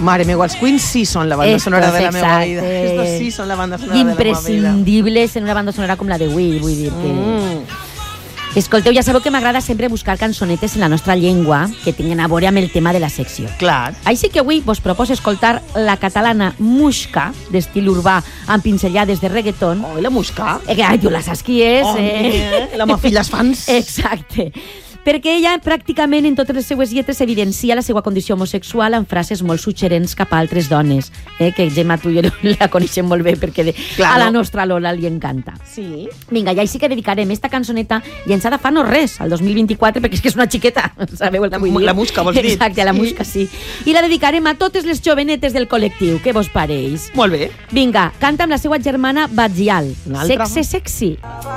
Mare meva, els Queens sí són la banda sonora de la meva vida. Estos sí són la banda sonora de la meva vida. Imprescindibles en una banda sonora com la de Wii, vull dir que... Escolteu, ja sabeu que m'agrada sempre buscar cançonetes en la nostra llengua que tinguin a veure amb el tema de la secció. Clar. Així que avui vos proposo escoltar la catalana Muixca, d'estil urbà, amb pinzellades de reggaeton. Oh, i la Muixca? Ai, tu la saps qui és? La meva filla és fans. Exacte. Perquè ella pràcticament en totes les seues lletres evidencia la seva condició homosexual amb frases molt suggerents cap a altres dones, que Gemma, tu i jo la coneixem molt bé perquè a la nostra Lola li encanta. Sí. Vinga, ja sí que dedicarem esta cançoneta llançada fa no res, al 2024, perquè és que és una xiqueta, sabeu el que vull dir? La Muixca, vols dir? Exacte, la Muixca, sí. I la dedicarem a totes les jovenetes del col·lectiu, què vos pareix? Molt bé. Vinga, canta amb la seva germana Batzial, Sexe Sexy.